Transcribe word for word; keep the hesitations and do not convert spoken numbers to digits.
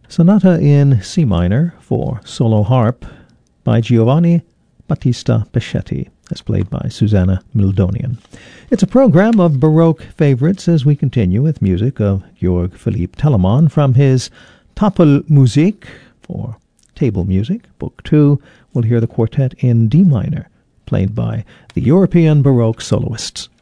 Sonata in C minor for solo harp by Giovanni Battista Peschetti, as played by Susanna Mildonian. It's a program of Baroque favorites as we continue with music of Georg Philipp Telemann from his Tafelmusik for table music. Book two, we'll hear the quartet in D minor, played by the European Baroque soloists.